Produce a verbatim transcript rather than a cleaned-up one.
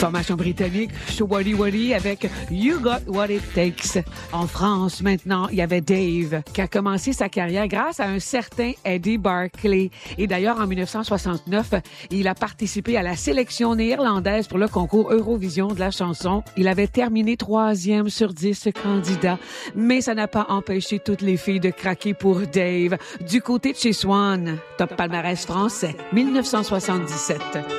Formation britannique, Shawty Waddy avec You Got What It Takes. En France, maintenant, il y avait Dave qui a commencé sa carrière grâce à un certain Eddie Barclay. Et d'ailleurs, en dix-neuf cent soixante-neuf, il a participé à la sélection néerlandaise pour le concours Eurovision de la chanson. Il avait terminé troisième sur dix candidats, mais ça n'a pas empêché toutes les filles de craquer pour Dave. Du côté de chez Swan, top palmarès français, dix-neuf cent soixante-dix-sept.